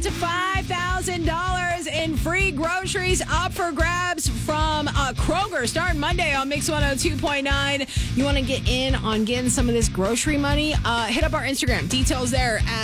to $5,000 in free groceries up for grabs from Kroger starting Monday on Mix 102.9. You want to get in on getting some of this grocery money? Hit up our Instagram. Details there at